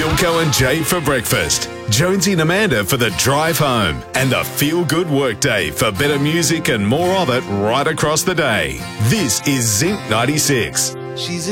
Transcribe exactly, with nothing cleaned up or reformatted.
Wilco and Jay for breakfast, Jonesy and Amanda for the drive home, and the feel-good workday for better music and more of it right across the day. This is Zinc ninety-six. She's